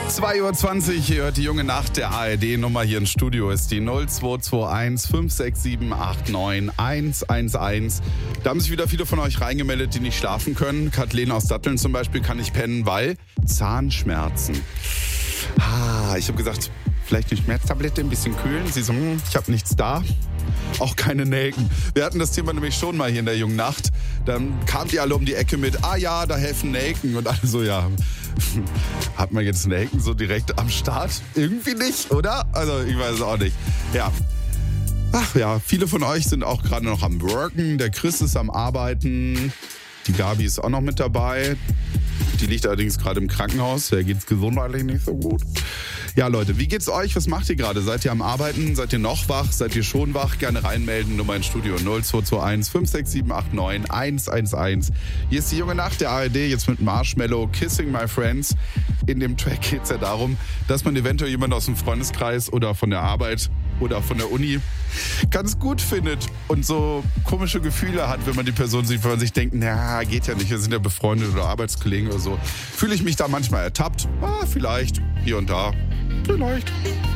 2:20 Uhr, hier hört die junge Nacht der ARD-Nummer hier im Studio ist die 0221 567 89 111. Da haben sich wieder viele von euch reingemeldet, die nicht schlafen können. Kathleen aus Datteln zum Beispiel kann nicht pennen, weil Zahnschmerzen. Ich habe gesagt, vielleicht eine Schmerztablette, ein bisschen kühlen. Sie so, ich habe nichts da. Auch keine Nelken. Wir hatten das Thema nämlich schon mal hier in der jungen Nacht. Dann kamen die alle um die Ecke mit, ja, da helfen Nelken. Und alle so, ja, hat man jetzt Nelken so direkt am Start? Irgendwie nicht, oder? Also ich weiß es auch nicht. Ja. Ach ja, viele von euch sind auch gerade noch am Worken. Der Chris ist am Arbeiten. Die Gabi ist auch noch mit dabei. Die liegt allerdings gerade im Krankenhaus. Der geht's gesundheitlich nicht so gut. Ja, Leute, wie geht's euch? Was macht ihr gerade? Seid ihr am Arbeiten? Seid ihr noch wach? Seid ihr schon wach? Gerne reinmelden. Nummer ins Studio 0221 567 89 111. Hier ist die junge Nacht der ARD, jetzt mit Marshmello, Kissing My Friends. In dem Track geht's ja darum, dass man eventuell jemanden aus dem Freundeskreis oder von der Arbeit oder von der Uni ganz gut findet und so komische Gefühle hat, wenn man die Person sieht, wenn man sich denkt, geht ja nicht, wir sind ja befreundet oder Arbeitskollegen oder so. Fühle ich mich da manchmal ertappt? Vielleicht, hier und da, vielleicht.